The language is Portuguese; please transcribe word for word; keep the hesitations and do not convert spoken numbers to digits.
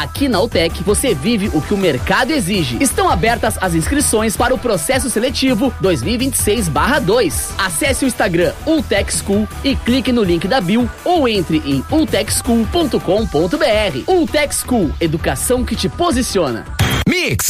Aqui na Ultec, você vive o que o mercado exige. Estão abertas as inscrições para o processo seletivo dois mil e vinte e seis barra dois. Acesse o Instagram Ultec School e clique no link da bio ou entre em ultec school ponto com ponto b r. Ultec School, educação que te posiciona. Mix.